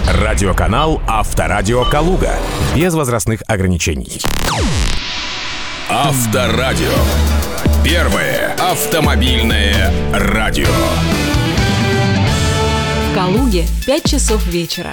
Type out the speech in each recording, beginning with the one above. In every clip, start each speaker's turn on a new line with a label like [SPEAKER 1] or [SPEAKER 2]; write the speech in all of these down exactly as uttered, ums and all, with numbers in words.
[SPEAKER 1] Радиоканал Авторадио Калуга. Без возрастных ограничений.
[SPEAKER 2] Авторадио. Первое автомобильное радио.
[SPEAKER 3] В Калуге пять часов вечера.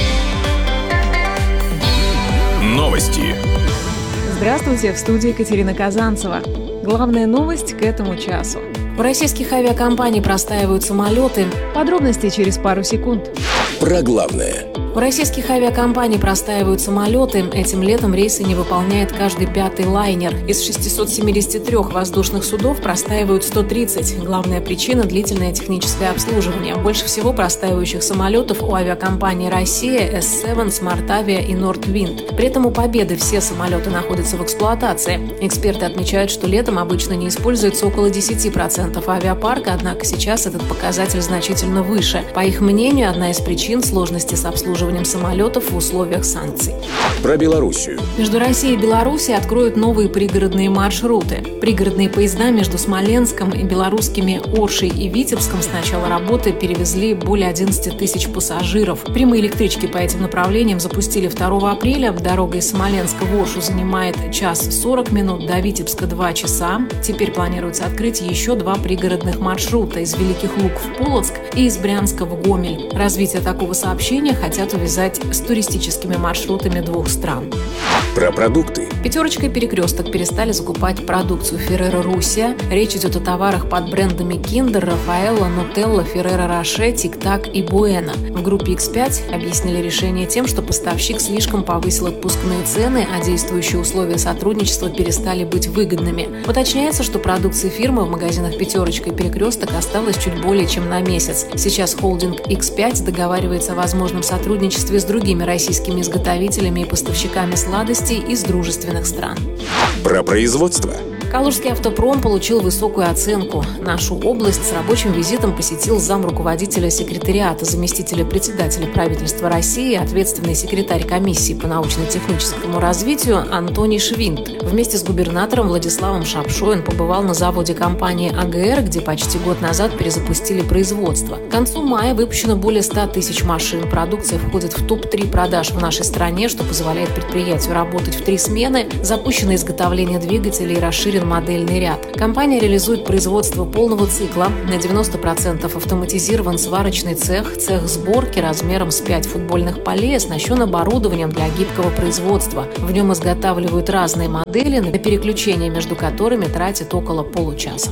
[SPEAKER 2] Новости.
[SPEAKER 3] Здравствуйте, в студии Екатерина Казанцева. Главная новость к этому часу. У российских авиакомпаний простаивают самолеты. Подробности через пару секунд.
[SPEAKER 2] Про главное.
[SPEAKER 3] У российских авиакомпаний простаивают самолеты. Этим летом рейсы не выполняет каждый пятый лайнер. Из шестисот семидесяти трёх воздушных судов простаивают сто тридцать. Главная причина – длительное техническое обслуживание. Больше всего простаивающих самолетов у авиакомпаний «Россия», эс семь, «Смартавиа» и «Нордвинд». При этом у «Победы» все самолеты находятся в эксплуатации. Эксперты отмечают, что летом обычно не используется около десяти процентов авиапарка, однако сейчас этот показатель значительно выше. По их мнению, одна из причин – сложности с обслуживанием самолетов в условиях санкций.
[SPEAKER 2] Про Белоруссию.
[SPEAKER 3] Между Россией и Белоруссией откроют новые пригородные маршруты. Пригородные поезда между Смоленском и белорусскими Оршей и Витебском с начала работы перевезли более одиннадцати тысяч пассажиров. Прямые электрички по этим направлениям запустили второго апреля. Дорога из Смоленска в Оршу занимает час сорок минут, до Витебска два часа. Теперь планируется открыть еще два пригородных маршрута из Великих Луг в Полоцк и из Брянска в Гомель. Развитие такого сообщения хотят увязать с туристическими маршрутами двух стран.
[SPEAKER 2] Про продукты.
[SPEAKER 3] Пятерочка и Перекресток перестали закупать продукцию Ferrero Rocher. Речь идет о товарах под брендами Kinder, Рафаэлло, Нутелла, Ferrero Rocher, Тик Так и Буэна. В группе икс пять объяснили решение тем, что поставщик слишком повысил отпускные цены, а действующие условия сотрудничества перестали быть выгодными. Уточняется, что продукции фирмы в магазинах Пятерочка и Перекресток осталось чуть более чем на месяц. Сейчас холдинг икс пять договаривается о возможном сотрудничестве с другими российскими изготовителями и поставщиками сладостей из дружественных стран.
[SPEAKER 2] Про производство.
[SPEAKER 3] Калужский автопром получил высокую оценку. Нашу область с рабочим визитом посетил замруководителя секретариата, заместителя председателя правительства России, ответственный секретарь комиссии по научно-техническому развитию Антоний Швинт. Вместе с губернатором Владиславом Шапшой он побывал на заводе компании а гэ эр, где почти год назад перезапустили производство. К концу мая выпущено более ста тысяч машин. Продукция входит в топ три продаж в нашей стране, что позволяет предприятию работать в три смены. Запущено изготовление двигателей и расширен модельный ряд. Компания реализует производство полного цикла. На девяносто процентов автоматизирован сварочный цех, цех сборки размером с пять футбольных полей, оснащен оборудованием для гибкого производства. В нем изготавливают разные модели, на переключение между которыми тратят около получаса.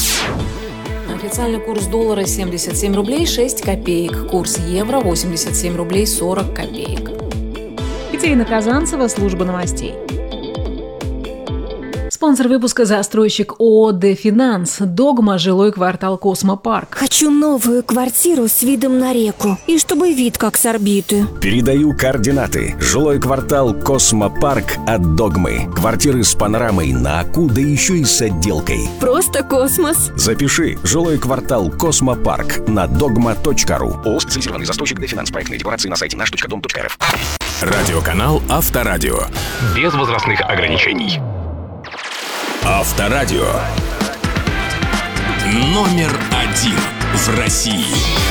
[SPEAKER 3] Официальный курс доллара семьдесят семь рублей шесть копеек, курс евро восемьдесят семь рублей сорок копеек. Екатерина Казанцева, служба новостей. Спонсор выпуска — застройщик ООО «Дефинанс». Догма, жилой квартал «Космопарк».
[SPEAKER 4] Хочу новую квартиру с видом на реку. И чтобы вид как с орбиты.
[SPEAKER 5] Передаю координаты. Жилой квартал «Космопарк» от Догмы. Квартиры с панорамой на Аку, да еще и с отделкой.
[SPEAKER 4] Просто космос.
[SPEAKER 5] Запиши. Жилой квартал «Космопарк» на догма точка ру. ООО «Специализированный застройщик Дефинанс». Проектные декларации на сайте наш точка дом точка эр эф.
[SPEAKER 2] Радиоканал Авторадио.
[SPEAKER 1] Без возрастных ограничений.
[SPEAKER 2] Авторадио. Номер один в России.